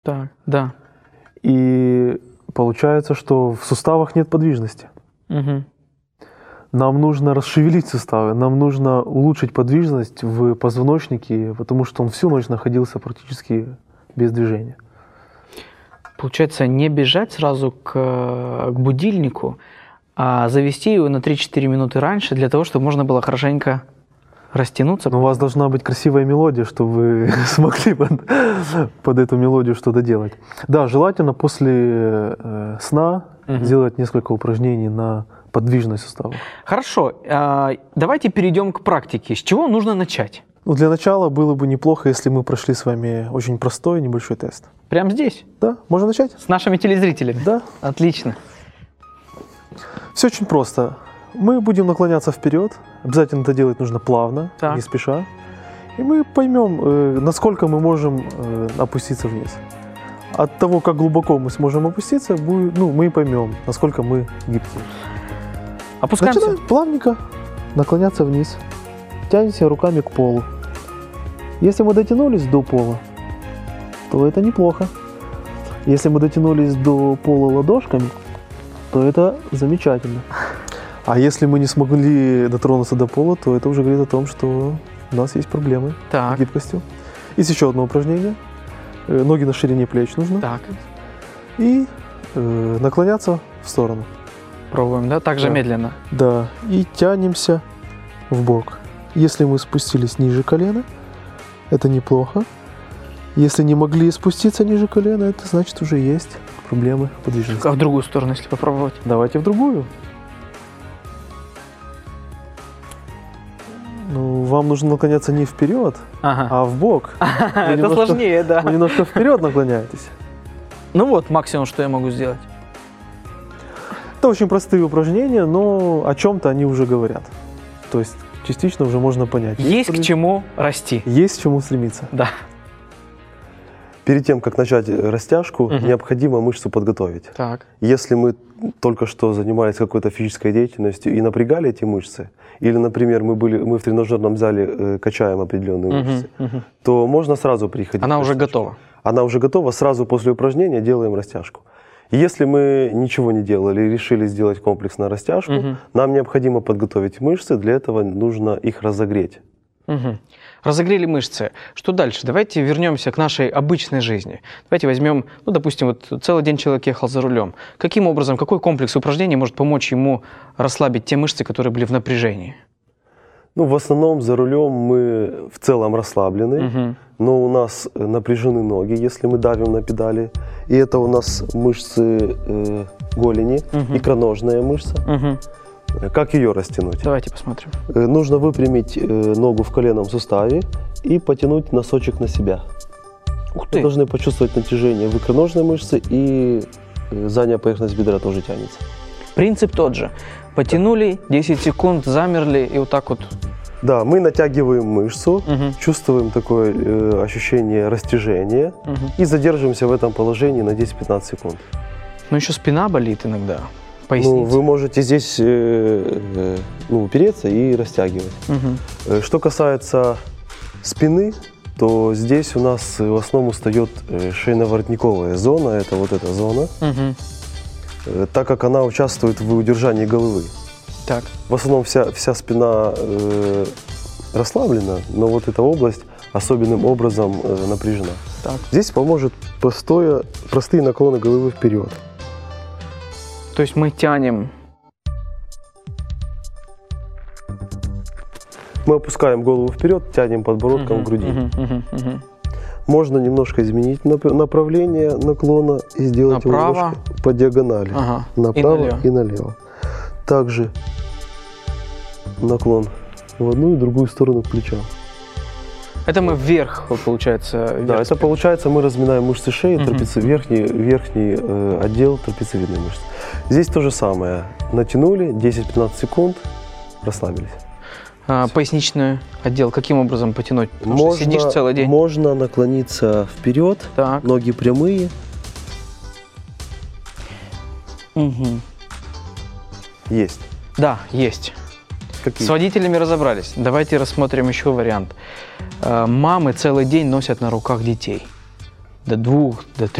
Так, да. И получается, что в суставах нет подвижности. Угу. Нам нужно расшевелить суставы, нам нужно улучшить подвижность в позвоночнике, потому что он всю ночь находился практически без движения. Получается, не бежать сразу к будильнику, а завести его на 3-4 минуты раньше, для того, чтобы можно было хорошенько растянуться. Но у вас должна быть красивая мелодия, чтобы вы смогли под эту мелодию что-то делать. Да, желательно после сна сделать несколько упражнений на подвижность суставов. Хорошо, давайте перейдем к практике. С чего нужно начать? Ну, для начала было бы неплохо, если мы прошли с вами очень простой небольшой тест. Прямо здесь? Да, можно начать? С нашими телезрителями? Да. Отлично. Все очень просто. Мы будем наклоняться вперед. Обязательно это делать нужно плавно, Так. не спеша. И мы поймем, насколько мы можем опуститься вниз. От того, как глубоко мы сможем опуститься, мы поймем, насколько мы гибкие. Опускаемся. Начинаем плавненько наклоняться вниз. Тянемся руками к полу. Если мы дотянулись до пола, то это неплохо. Если мы дотянулись до пола ладошками, то это замечательно. А если мы не смогли дотронуться до пола, то это уже говорит о том, что у нас есть проблемы с гибкостью. Есть еще одно упражнение. Ноги на ширине плеч нужно. Так. И наклоняться в сторону. Пробуем, да? Так же Да. медленно. Да. И тянемся в бок. Если мы спустились ниже колена, это неплохо. Если не могли спуститься ниже колена, это значит уже есть проблемы подвижности. А в другую сторону, если попробовать? Давайте в другую. Ну, вам нужно наклоняться не вперед, а в бок. Вы Это немножко- сложнее, да. Вы немножко вперед наклоняетесь. Ну вот, максимум, что я могу сделать. Это очень простые упражнения, но о чем-то они уже говорят. То есть частично уже можно понять. Есть к чему расти. Есть к чему стремиться. Да. Перед тем, как начать растяжку, необходимо мышцу подготовить. Так. Если мы только что занимались какой-то физической деятельностью и напрягали эти мышцы, или, например, мы в тренажерном зале качаем определенные мышцы, то можно сразу приходить. Она к уже растяжке. готова. Она уже готова, сразу после упражнения делаем растяжку. Если мы ничего не делали и решили сделать комплексно растяжку, нам необходимо подготовить мышцы, для этого нужно их разогреть. Разогрели мышцы. Что дальше? Давайте вернемся к нашей обычной жизни. Давайте возьмем, ну, допустим, вот целый день человек ехал за рулем. Каким образом, какой комплекс упражнений может помочь ему расслабить те мышцы, которые были в напряжении? Ну, в основном за рулем мы в целом расслаблены, но у нас напряжены ноги, если мы давим на педали. И это у нас мышцы голени, икроножная мышца. Как ее растянуть? Давайте посмотрим. Нужно выпрямить ногу в коленном суставе и потянуть носочек на себя. Ух Вы ты! должны почувствовать натяжение в икроножной мышце, и задняя поверхность бедра тоже тянется. Принцип тот же. Потянули, 10 секунд, замерли и вот так вот. Да, мы натягиваем мышцу, чувствуем такое ощущение растяжения и задерживаемся в этом положении на 10-15 секунд. Но еще спина болит иногда. Ну, Поясница. вы можете здесь упереться и растягивать. Что касается спины, то здесь у нас в основном устает шейно-воротниковая зона, это вот эта зона, так как она участвует в удержании головы. Так. В основном вся спина расслаблена, но вот эта область особенным образом напряжена. Так. Здесь поможет простые наклоны головы вперед. То есть мы тянем. Мы опускаем голову вперед, тянем подбородком к груди. Можно немножко изменить направление наклона и сделать его Направо. немножко по диагонали. Ага. Направо и налево. Также наклон в одну и другую сторону плеча. Это мы вверх, вот, получается. Да, вверх это спины. получается, мы разминаем мышцы шеи, верхний отдел трапециевидной мышцы. Здесь то же самое. Натянули, 10-15 секунд, расслабились. Поясничный отдел каким образом потянуть? Потому что сидишь целый день. Можно наклониться вперед, Так. ноги прямые. Есть. Да, есть. Какие? С водителями разобрались. Давайте рассмотрим еще вариант. Мамы целый день носят на руках детей. до 2, до 3